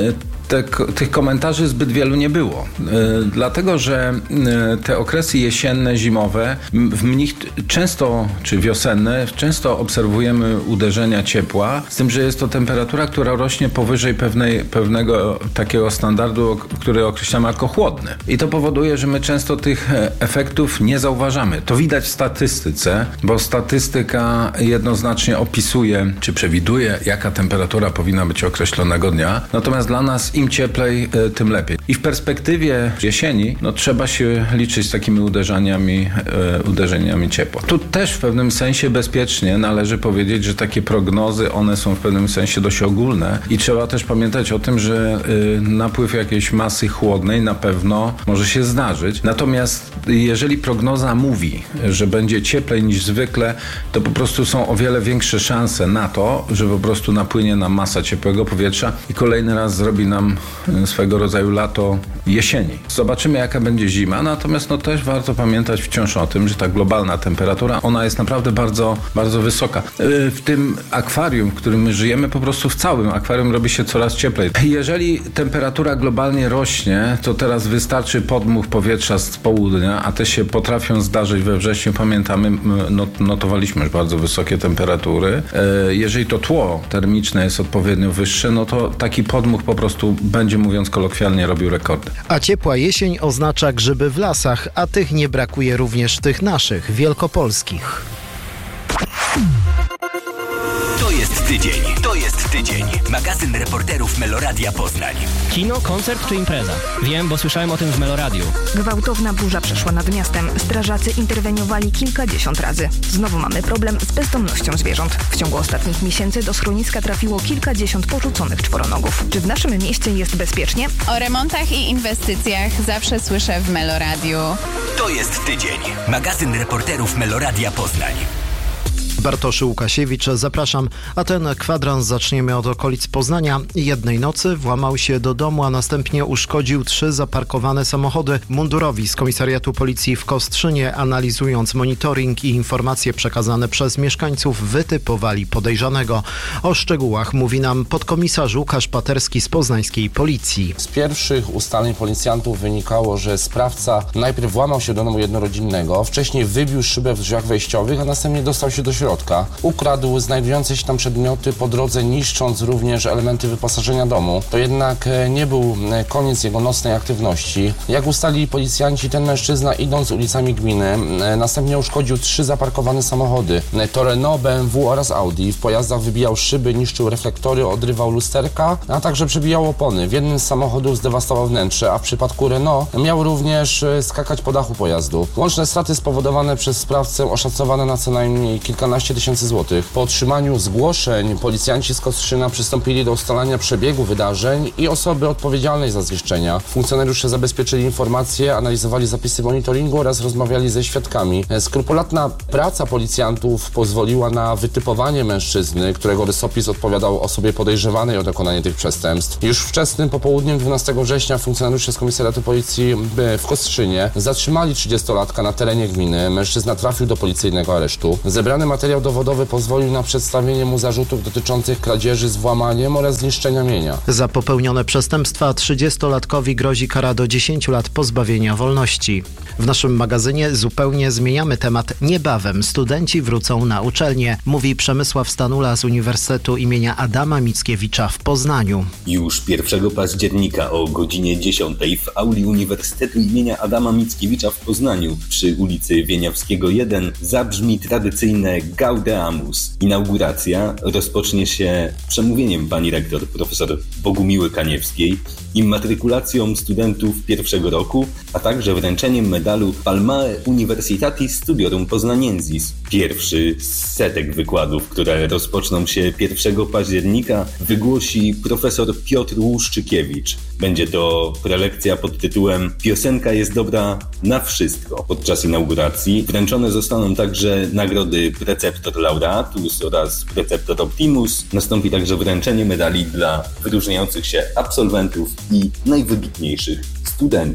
te, tych komentarzy zbyt wielu nie było. Dlatego, że te okresy jesienne, zimowe, w nich często, czy wiosenne, często obserwujemy uderzenia ciepła, z tym, że jest to temperatura, która rośnie powyżej pewnej, pewnego takiego standardu, który określamy jako chłodny. I to powoduje, że my często tych efektów nie zauważamy. To widać w statystyce, bo statystyka jednoznacznie opisuje, czy przewiduje, jaka temperatura powinna być określonego dnia. Natomiast dla nas im cieplej, tym lepiej. I w perspektywie jesieni, no trzeba się liczyć z takimi uderzeniami, e, uderzeniami ciepła. Tu też w pewnym sensie bezpiecznie należy powiedzieć, że takie prognozy, one są w pewnym sensie dość ogólne i trzeba też pamiętać o tym, że e, napływ jakiejś masy chłodnej na pewno może się zdarzyć. Natomiast jeżeli prognoza mówi, że będzie cieplej niż zwykle, to po prostu są o wiele większe szanse na to, że po prostu napłynie nam masa ciepłego powietrza i kolejny raz zrobi nam swego rodzaju lato jesieni. Zobaczymy, jaka będzie zima, natomiast no też warto pamiętać wciąż o tym, że ta globalna temperatura, ona jest naprawdę bardzo, bardzo wysoka. W tym akwarium, w którym my żyjemy, po prostu w całym akwarium robi się coraz cieplej. Jeżeli temperatura globalnie rośnie, to teraz wystarczy podmuch powietrza z południa, a te się potrafią zdarzyć we wrześniu. Pamiętamy, notowaliśmy już bardzo wysokie temperatury. Jeżeli to tło termiczne jest odpowiednio wyższe, no to taki podmuch po prostu będzie, mówiąc kolokwialnie, robił rekordy. A ciepła jesień oznacza grzyby w lasach, a tych nie brakuje również tych naszych, wielkopolskich. To jest tydzień, to jest tydzień. Magazyn reporterów Meloradia Poznań. Kino, koncert czy impreza? Wiem, bo słyszałem o tym w Meloradiu. Gwałtowna burza przeszła nad miastem. Strażacy interweniowali kilkadziesiąt razy. Znowu mamy problem z bezdomnością zwierząt. W ciągu ostatnich miesięcy do schroniska trafiło kilkadziesiąt porzuconych czworonogów. Czy w naszym mieście jest bezpiecznie? O remontach i inwestycjach zawsze słyszę w Meloradiu. To jest tydzień. Magazyn reporterów Meloradia Poznań. Bartosz Łukasiewicz, zapraszam. A ten kwadrans zaczniemy od okolic Poznania. Jednej nocy włamał się do domu, a następnie uszkodził trzy zaparkowane samochody. Mundurowi z komisariatu policji w Kostrzynie, analizując monitoring i informacje przekazane przez mieszkańców, wytypowali podejrzanego. O szczegółach mówi nam podkomisarz Łukasz Paterski z poznańskiej policji. Z pierwszych ustaleń policjantów wynikało, że sprawca najpierw włamał się do domu jednorodzinnego, wcześniej wybił szybę w drzwiach wejściowych, a następnie dostał się do środka. Ukradł znajdujące się tam przedmioty, po drodze niszcząc również elementy wyposażenia domu. To jednak nie był koniec jego nocnej aktywności. Jak ustalili policjanci, ten mężczyzna, idąc ulicami gminy, następnie uszkodził trzy zaparkowane samochody. To Renault, B M W oraz Audi. W pojazdach wybijał szyby, niszczył reflektory, odrywał lusterka, a także przebijał opony. W jednym z samochodów zdewastował wnętrze, a w przypadku Renault miał również skakać po dachu pojazdu. Łączne straty spowodowane przez sprawcę oszacowane na co najmniej kilkanaście tysięcy złotych. Po otrzymaniu zgłoszeń policjanci z Kostrzyna przystąpili do ustalania przebiegu wydarzeń i osoby odpowiedzialnej za zniszczenia. Funkcjonariusze zabezpieczyli informacje, analizowali zapisy monitoringu oraz rozmawiali ze świadkami. Skrupulatna praca policjantów pozwoliła na wytypowanie mężczyzny, którego rysopis odpowiadał osobie podejrzewanej o dokonanie tych przestępstw. Już wczesnym popołudniem dwunastego września funkcjonariusze z komisariatu policji w Kostrzynie zatrzymali trzydziestolatka na terenie gminy. Mężczyzna trafił do policyjnego aresztu. Zebrany materiał dowodowy pozwolił na przedstawienie mu zarzutów dotyczących kradzieży z włamaniem oraz zniszczenia mienia. Za popełnione przestępstwa trzydziestolatkowi grozi kara do dziesięciu lat pozbawienia wolności. W naszym magazynie zupełnie zmieniamy temat. Niebawem studenci wrócą na uczelnię, mówi Przemysław Stanula z Uniwersytetu imienia Adama Mickiewicza w Poznaniu. Już pierwszego października o godzinie dziesiątej w auli Uniwersytetu imienia Adama Mickiewicza w Poznaniu przy ulicy Wieniawskiego jeden zabrzmi tradycyjne Gaudeamus. Inauguracja rozpocznie się przemówieniem pani rektor profesor Bogumiły Kaniewskiej, immatrykulacją studentów pierwszego roku, a także wręczeniem medalu Palmae Universitatis Studiorum Poznaniensis. Pierwszy z setek wykładów, które rozpoczną się pierwszego października, wygłosi profesor Piotr Łuszczykiewicz. Będzie to prelekcja pod tytułem Piosenka jest dobra na wszystko. Podczas inauguracji wręczone zostaną także nagrody Preceptor Laureatus oraz Preceptor Optimus. Nastąpi także wręczenie medali dla wyróżniających się absolwentów i najwybitniejszych studentów.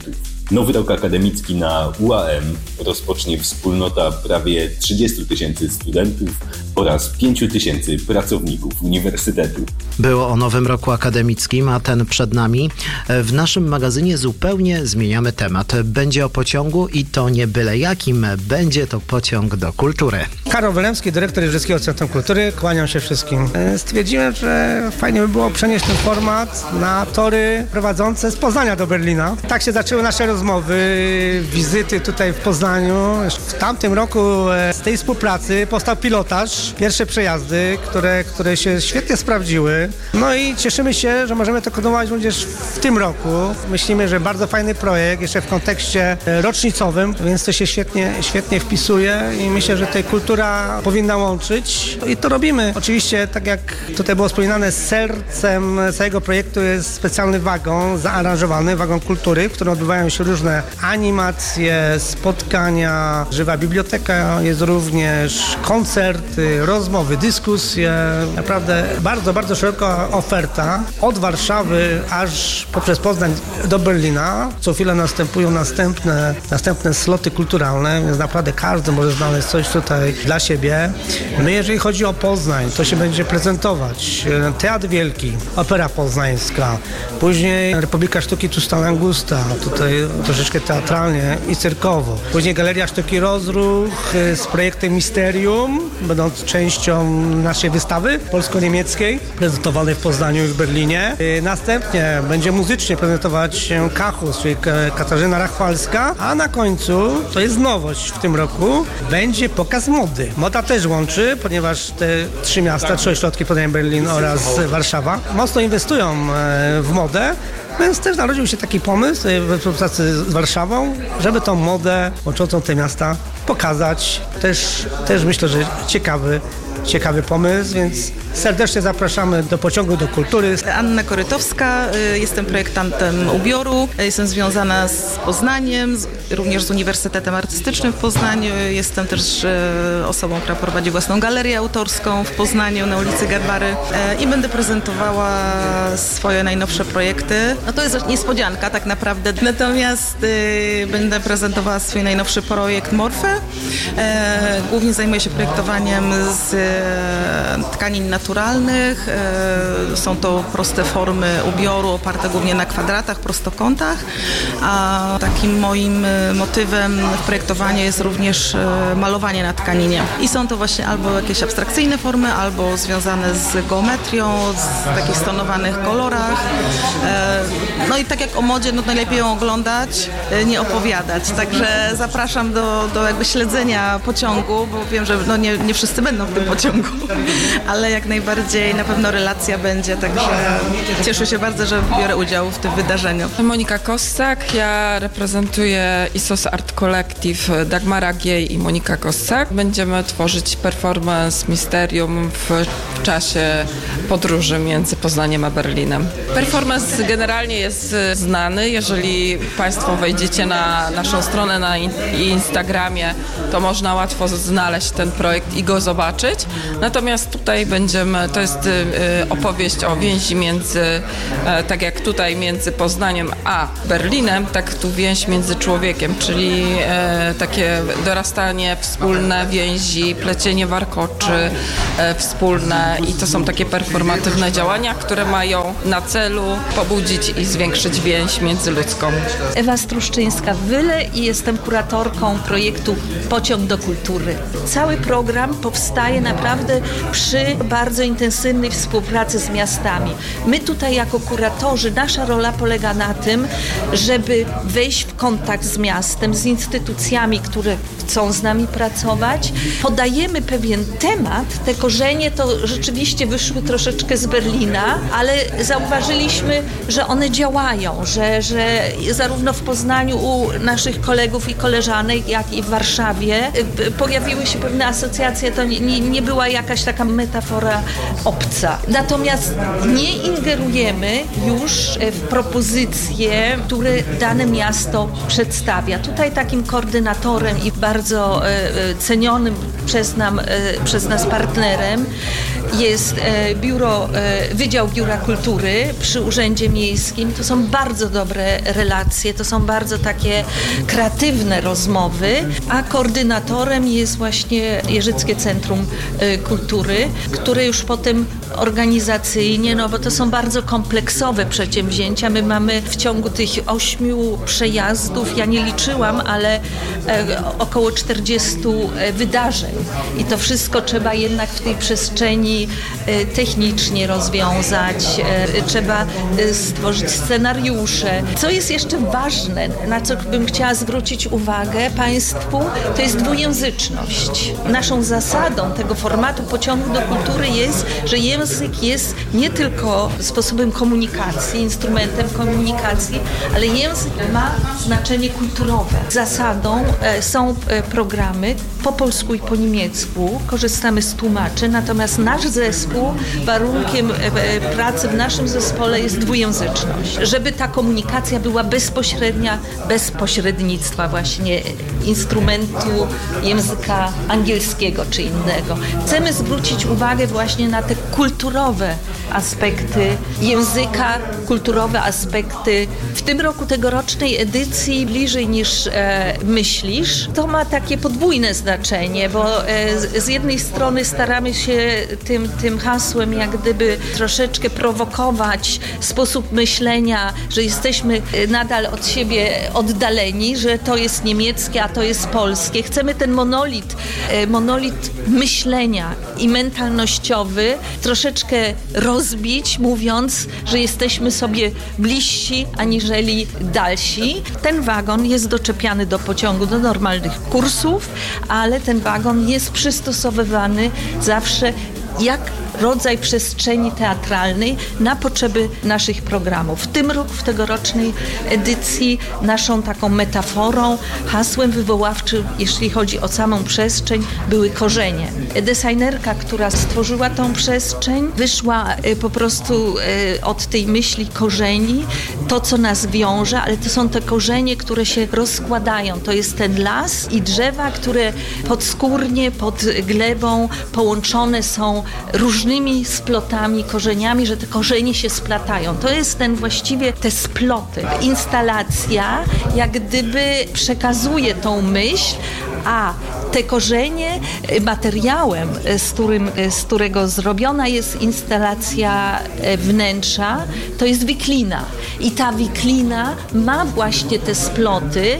Nowy rok akademicki na U A M rozpocznie wspólnota prawie trzydziestu tysięcy studentów oraz pięciu tysięcy pracowników uniwersytetu. Było o nowym roku akademickim, a ten przed nami. W naszym magazynie zupełnie zmieniamy temat. Będzie o pociągu i to nie byle jakim. Będzie to pociąg do kultury. Karol Wylemski, dyrektor Jeżyckiego Centrum Kultury. Kłaniam się wszystkim. Stwierdziłem, że fajnie by było przenieść ten format na tory prowadzące z Poznania do Berlina. Tak się zaczęły nasze rozmowy, wizyty tutaj w Poznaniu. W tamtym roku z tej współpracy powstał pilotaż, pierwsze przejazdy, które, które się świetnie sprawdziły. No i cieszymy się, że możemy to kontynuować również w tym roku. Myślimy, że bardzo fajny projekt, jeszcze w kontekście rocznicowym, więc to się świetnie, świetnie wpisuje i myślę, że tutaj kultura powinna łączyć. I to robimy. Oczywiście, tak jak tutaj było wspominane, sercem całego projektu jest specjalny wagon zaaranżowany, wagon kultury, w którym odbywają się różne animacje, spotkania, żywa biblioteka, jest również koncerty, rozmowy, dyskusje. Naprawdę bardzo, bardzo szeroka oferta od Warszawy aż poprzez Poznań do Berlina. Co chwilę następują następne, następne sloty kulturalne, więc naprawdę każdy może znaleźć coś tutaj dla siebie. My, jeżeli chodzi o Poznań, to się będzie prezentować Teatr Wielki, Opera Poznańska, później Republika Sztuki Tusta Langusta, tutaj troszeczkę teatralnie i cyrkowo. Później Galeria Sztuki Rozruch z projektem Misterium, będąc częścią naszej wystawy polsko-niemieckiej, prezentowanej w Poznaniu i w Berlinie. Następnie będzie muzycznie prezentować się Kachus, czyli Katarzyna Rachwalska, a na końcu, to jest nowość w tym roku, będzie pokaz mody. Moda też łączy, ponieważ te trzy miasta, trzy ośrodki, Poznań, Berlin oraz Warszawa, mocno inwestują w modę. Więc też narodził się taki pomysł we współpracy z Warszawą, żeby tą modę łączącą te miasta pokazać. Też, też myślę, że ciekawy, ciekawy pomysł, więc serdecznie zapraszamy do pociągu do kultury. Anna Korytowska, jestem projektantem ubioru, jestem związana z Poznaniem, również z Uniwersytetem Artystycznym w Poznaniu. Jestem też osobą, która prowadzi własną galerię autorską w Poznaniu na ulicy Garbary i będę prezentowała swoje najnowsze projekty. No to jest niespodzianka tak naprawdę, natomiast będę prezentowała swój najnowszy projekt Morfę. Głównie zajmuję się projektowaniem z tkanin naturalnych. Są to proste formy ubioru oparte głównie na kwadratach, prostokątach, a takim moim motywem w projektowaniu jest również malowanie na tkaninie. I są to właśnie albo jakieś abstrakcyjne formy, albo związane z geometrią, z takich stonowanych kolorach. No i tak jak o modzie, no najlepiej ją oglądać, nie opowiadać. Także zapraszam do, do jakby śledzenia pociągu, bo wiem, że no nie, nie wszyscy będą w tym pociągu, ale jak najbardziej na pewno relacja będzie, także cieszę się bardzo, że biorę udział w tym wydarzeniu. Monika Kossak, ja reprezentuję I S O S Art Collective, Dagmara Giej i Monika Kossak. Będziemy tworzyć performance Misterium w czasie podróży między Poznaniem a Berlinem. Performance generalnie jest znany, jeżeli Państwo wejdziecie na naszą stronę na Instagramie, to można łatwo znaleźć ten projekt i go zobaczyć. Natomiast tutaj będziemy, to jest opowieść o więzi między, tak jak tutaj między Poznaniem a Berlinem, tak tu więź między człowiekiem, czyli takie dorastanie wspólne więzi, plecienie warkoczy wspólne i to są takie performatywne działania, które mają na celu pobudzić i zwiększyć więź międzyludzką. Ewa Struszczyńska-Wyle i jestem kuratorką projektu Pociąg do Kultury. Cały program powstaje naprawdę przy bardzo intensywnej współpracy z miastami. My tutaj jako kuratorzy, nasza rola polega na tym, żeby wejść w kontakt z miastem, z instytucjami, które chcą z nami pracować. Podajemy pewien temat, te korzenie to rzeczywiście wyszły troszeczkę z Berlina, ale zauważyliśmy, że one działają, że, że zarówno w Poznaniu u naszych kolegów i koleżanek, jak i w Warszawie pojawiły się pewne asocjacje, to nie, nie była jakaś taka metafora obca. Natomiast nie ingerujemy już w propozycje, które dane miasto przedstawia. Tutaj takim koordynatorem i bardzo e, cenionym przez, nam, e, przez nas partnerem jest e, biuro, e, Wydział Biura Kultury przy Urzędzie Miejskim. To są bardzo dobre relacje, to są bardzo takie kreatywne rozmowy, a koordynatorem jest właśnie Jeżyckie Centrum e, Kultury, które już potem organizacyjnie, no bo to są bardzo kompleksowe przedsięwzięcia. My mamy w ciągu tych ośmiu przejazdów, ja nie liczyłam, ale e, około czterdziestu wydarzeń. I to wszystko trzeba jednak w tej przestrzeni e, technicznie rozwiązać. E, trzeba e, stworzyć scenariusze. Co jest jeszcze ważne, na co bym chciała zwrócić uwagę Państwu, to jest dwujęzyczność. Naszą zasadą tego formatu Pociągu do Kultury jest, że język jest nie tylko sposobem komunikacji, instrumentem komunikacji, ale język ma znaczenie kulturowe. Zasadą e, są e, programy po polsku i po niemiecku. Korzystamy z tłumaczy, natomiast nasz zespół, warunkiem e, e, pracy w naszym zespole jest dwujęzyczność. Żeby ta komunikacja była bezpośrednia, bez pośrednictwa właśnie instrumentu języka angielskiego czy innego. Chcemy zwrócić uwagę właśnie na te kulturowe aspekty języka, kulturowe aspekty. W tym roku tegorocznej edycji Bliżej niż e, myślisz, to ma takie podwójne znaczenie, bo e, z, z jednej strony staramy się tym, tym hasłem jak gdyby troszeczkę prowokować sposób myślenia, że jesteśmy nadal od siebie oddaleni, że to jest niemieckie, a to jest polskie. Chcemy ten monolit, e, monolit myślenia i mentalnościowy troszeczkę rozbić, mówiąc, że jesteśmy sobie bliżsi aniżeli dalsi. Ten wagon jest doczepiany do pociągu, do normalnych kursów, ale ten wagon jest przystosowywany zawsze jak rodzaj przestrzeni teatralnej na potrzeby naszych programów. W tym roku, w tegorocznej edycji naszą taką metaforą, hasłem wywoławczym, jeśli chodzi o samą przestrzeń, były korzenie. Designerka, która stworzyła tą przestrzeń, wyszła po prostu od tej myśli korzeni, to co nas wiąże, ale to są te korzenie, które się rozkładają. To jest ten las i drzewa, które podskórnie, pod glebą połączone są różnymi splotami, korzeniami, że te korzenie się splatają. To jest ten właściwie te sploty. Instalacja jak gdyby przekazuje tą myśl, a te korzenie materiałem, z, którym, z którego zrobiona jest instalacja wnętrza, to jest wiklina. I ta wiklina ma właśnie te sploty.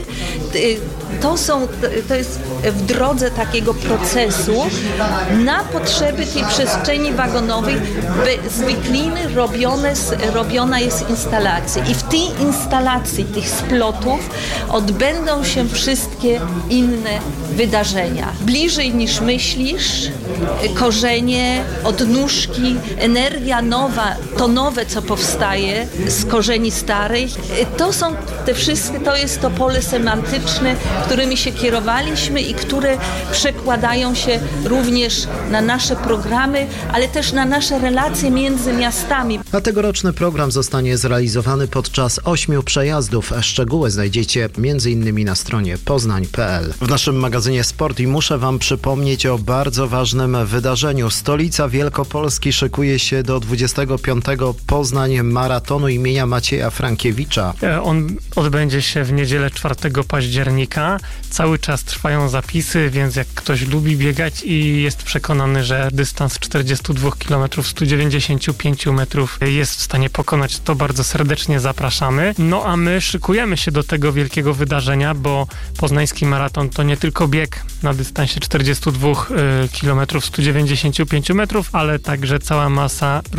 To są, to jest w drodze takiego procesu na potrzeby tej przestrzeni wagonowej z wikliny robione, robiona jest instalacja. I w tej instalacji tych splotów odbędą się wszystkie inne wydarzenia. Bliżej niż myślisz, korzenie, odnóżki, energia nowa, to nowe, co powstaje z korzeni starych. To są te wszystkie, to jest to pole semantyczne, którymi się kierowaliśmy i które przekładają się również na nasze programy, ale też na nasze relacje między miastami. A tegoroczny program zostanie zrealizowany podczas ośmiu przejazdów. Szczegóły znajdziecie między innymi na stronie poznań kropka p l. W naszym magazynie Sport i muszę wam przypomnieć o bardzo ważnym wydarzeniu. Stolica Wielkopolski szykuje się do dwudziestego piątego Poznań Maratonu imienia Macieja Frankiewicza. On odbędzie się w niedzielę czwartego października. Cały czas trwają zapisy, więc jak ktoś lubi biegać i jest przekonany, że dystans czterdzieści dwa kilometry sto dziewięćdziesiąt pięć metrów jest w stanie pokonać, to bardzo serdecznie zapraszamy. No a my szykujemy się do tego wielkiego wydarzenia, bo poznański maraton to nie tylko bieg na dystansie czterdzieści dwa kilometry sto dziewięćdziesiąt pięć metrów, ale także cała masa